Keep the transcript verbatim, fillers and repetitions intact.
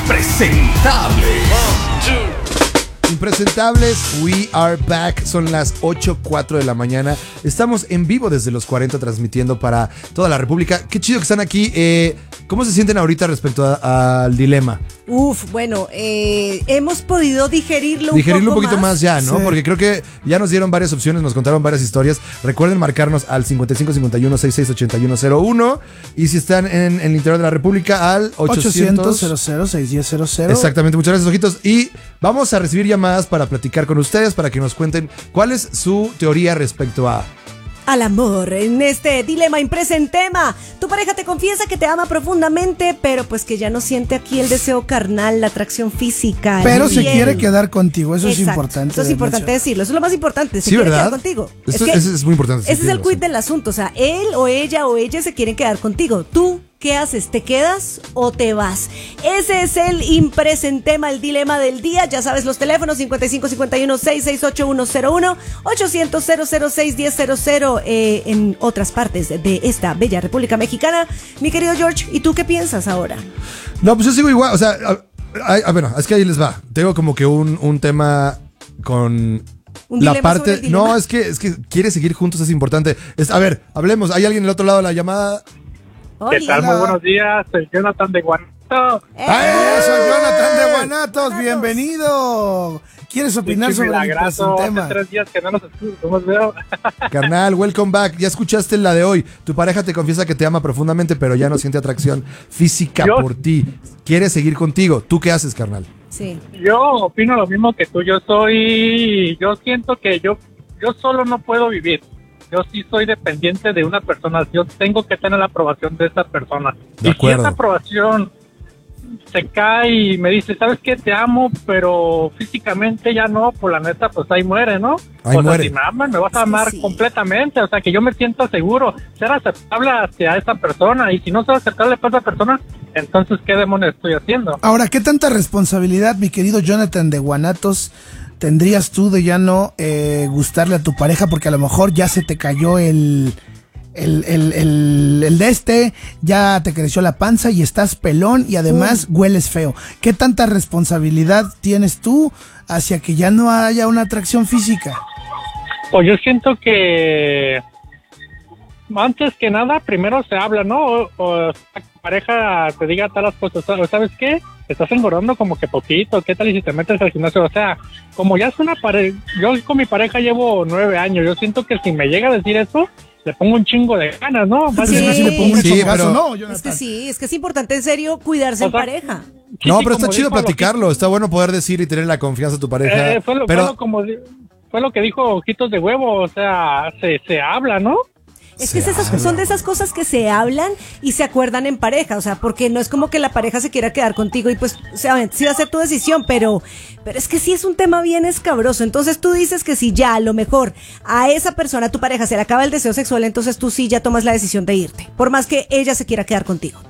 Impresentables. Impresentables, we are back. Son las ocho cuatro de la mañana. Estamos en vivo desde los cuarenta transmitiendo para toda la República. Qué chido que están aquí. Eh, ¿Cómo se sienten ahorita respecto a- al dilema? Uf, bueno, eh, hemos podido digerirlo un Digerirlo un poco poquito más, ya, ¿no? Sí. Porque creo que ya nos dieron varias opciones, nos contaron varias historias. Recuerden marcarnos al cincuenta y cinco cincuenta y uno sesenta y seis ochenta y uno cero uno. Y si están en, en el interior de la República, al ochocientos. ochocientos, cero cero, seis uno cero cero. Exactamente, muchas gracias, ojitos. Y vamos a recibir llamadas para platicar con ustedes, para que nos cuenten cuál es su teoría respecto a... al amor. En este dilema impresentema, tu pareja te confiesa que te ama profundamente, pero pues que ya no siente aquí el deseo carnal, la atracción física. Pero el se piel. quiere quedar contigo, eso Exacto. es importante. Eso es de importante mencionar. decirlo, eso es lo más importante. Se Sí, quiere ¿verdad? quedar contigo. Esto- que ese es muy importante, sí, Ese es el tienes quid razón. del asunto. O sea, él o ella o ella se quieren quedar contigo. Tú, ¿qué haces? ¿Te quedas o te vas? Ese es el impresentema, el dilema del día. Ya sabes, los teléfonos cincuenta y cinco cincuenta y uno sesenta y seis ochenta y uno cero uno, ochocientos cero cero seis diez cero cero eh, en otras partes de esta bella República Mexicana. Mi querido George, ¿y tú qué piensas ahora? No, pues yo sigo igual, o sea, a, a- a- bueno, es que ahí les va. Tengo como que un, un tema con... ¿Un la dilema sobre parte, el dilema? no, es que es que quiere seguir juntos, es importante. Es, a ver, hablemos. ¿Hay alguien del otro lado de la llamada? Oye, ¿Qué tal? Muy buenos días, soy Jonathan de Guanajuato. ¡eh! ¡Eh! Soy Jonathan de Guanatos, bienvenido. ¿Quieres opinar sobre el Milagrazo, hace impresentema? tres días que no nos escucho, no nos veo. Carnal, welcome back. Ya escuchaste la de hoy. Tu pareja te confiesa que te ama profundamente, pero ya no siente atracción física Yo- por ti. Quiere seguir contigo. ¿Tú qué haces, carnal? Sí. Yo opino lo mismo que tú, yo soy, yo siento que yo, yo solo no puedo vivir. Yo sí soy dependiente de una persona, yo tengo que tener la aprobación de esa persona. De y acuerdo. si esa aprobación se cae y me dice, ¿sabes qué? Te amo, pero físicamente ya no, pues la neta, pues ahí muere, ¿no? Ahí o muere. sea, si me amas, me vas a Es que amar sí. completamente, o sea, que yo me siento seguro, ser aceptable hacia esa persona, y si no soy aceptable para esa persona, entonces, ¿qué demonios estoy haciendo? Ahora, ¿qué tanta responsabilidad, mi querido Jonathan de Guanatos, tendrías tú de ya no eh, gustarle a tu pareja? Porque a lo mejor ya se te cayó el, el, el, el, el de este, ya te creció la panza y estás pelón y además hueles feo. ¿Qué tanta responsabilidad tienes tú hacia que ya no haya una atracción física? Pues yo siento que antes que nada, primero se habla, ¿no? O, o la pareja te diga tal las cosas, o ¿sabes qué? Estás engordando como que poquito, ¿qué tal y si te metes al gimnasio? O sea, como ya es una pareja, yo con mi pareja llevo nueve años, yo siento que si me llega a decir eso, le pongo un chingo de ganas, ¿no? Pues Sí. es que si le pongo un Sí, chongazo, pero- no, Es Jonathan. que sí, es que es importante en serio cuidarse O en sea, pareja. Sí, No, sí, pero está como chido dijo platicarlo. Está bueno poder decir y tener la confianza de tu pareja. Eh, fue, lo, pero fue, lo como, di- fue lo que dijo Ojitos de Huevo, o sea, se, se habla, ¿no? Es que Se es esas, habla. son de esas cosas que se hablan y se acuerdan en pareja, o sea, porque no es como que la pareja se quiera quedar contigo y pues, o sea, sí va a ser tu decisión, pero, pero es que sí es un tema bien escabroso. Entonces tú dices que si ya a lo mejor a esa persona, a tu pareja, se le acaba el deseo sexual, entonces tú sí ya tomas la decisión de irte, por más que ella se quiera quedar contigo.